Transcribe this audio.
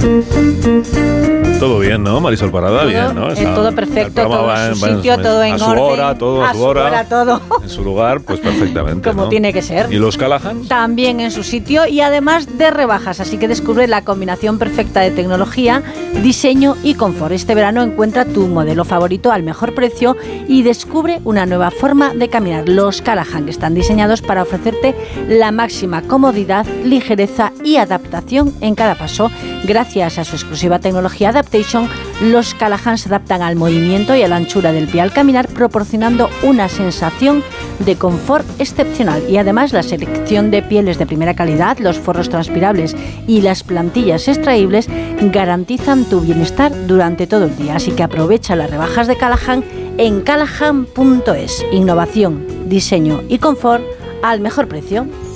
Todo bien, ¿no? Marisol Parada, todo, bien, ¿no? Todo perfecto, todo en su sitio, todo en orden. A su hora, todo. En su lugar, pues perfectamente, como ¿no? tiene que ser. ¿Y los Callahan? También en su sitio y además de rebajas, así que descubre la combinación perfecta de tecnología, diseño y confort. Este verano encuentra tu modelo favorito al mejor precio y descubre una nueva forma de caminar. Los Callahan, que están diseñados para ofrecerte la máxima comodidad, ligereza y adaptación en cada paso. Gracias a su exclusiva tecnología Adaptation, los Callahan se adaptan al movimiento y a la anchura del pie al caminar, proporcionando una sensación de confort excepcional. Y además la selección de pieles de primera calidad, los forros transpirables y las plantillas extraíbles garantizan tu bienestar durante todo el día. Así que aprovecha las rebajas de Callahan en callahan.es. Innovación, diseño y confort al mejor precio.